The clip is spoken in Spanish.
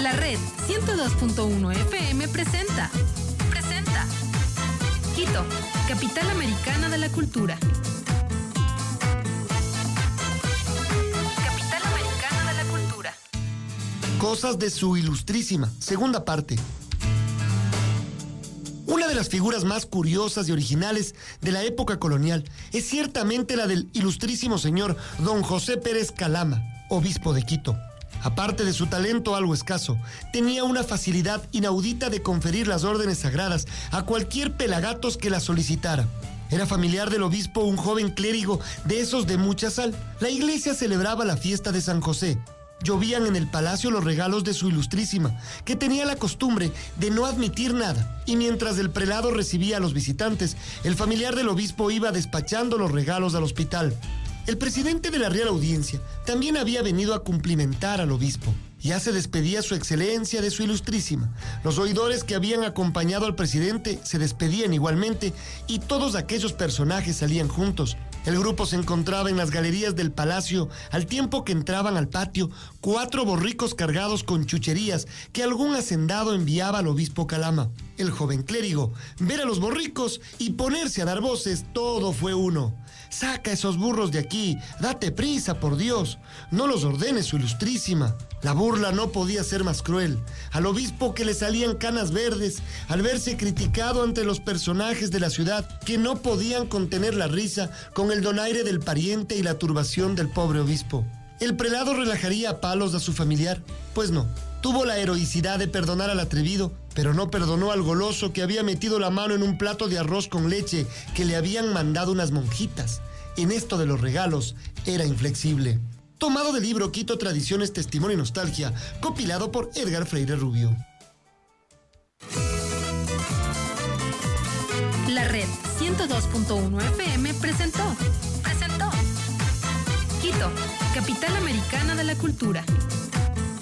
La Red 102.1 FM presenta Quito, capital americana de la cultura. Capital americana de la cultura. Cosas de su ilustrísima, segunda parte. Una de las figuras más curiosas y originales de la época colonial es ciertamente la del ilustrísimo señor don José Pérez Calama, obispo de Quito. Aparte de su talento algo escaso, tenía una facilidad inaudita de conferir las órdenes sagradas a cualquier pelagatos que la solicitara. Era familiar del obispo un joven clérigo de esos de mucha sal. La iglesia celebraba la fiesta de San José. Llovían en el palacio los regalos de su ilustrísima, que tenía la costumbre de no admitir nada. Y mientras el prelado recibía a los visitantes, el familiar del obispo iba despachando los regalos al hospital. El presidente de la Real Audiencia también había venido a cumplimentar al obispo. Ya se despedía su excelencia de su ilustrísima. Los oidores que habían acompañado al presidente se despedían igualmente y todos aquellos personajes salían juntos. El grupo se encontraba en las galerías del palacio al tiempo que entraban al patio 4 borricos cargados con chucherías que algún hacendado enviaba al obispo Calama. El joven clérigo, ver a los borricos y ponerse a dar voces, todo fue uno. Saca esos burros de aquí, date prisa, por Dios, no los ordene su ilustrísima. La burla no podía ser más cruel. Al obispo que le salían canas verdes, al verse criticado ante los personajes de la ciudad que no podían contener la risa con el donaire del pariente y la turbación del pobre obispo. ¿El prelado relajaría a palos a su familiar? Pues no. Tuvo la heroicidad de perdonar al atrevido, pero no perdonó al goloso que había metido la mano en un plato de arroz con leche que le habían mandado unas monjitas. En esto de los regalos, era inflexible. Tomado del libro Quito, Tradiciones, Testimonio y Nostalgia, compilado por Edgar Freire Rubio. La Red 102.1 FM presentó Quito, capital americana de la cultura.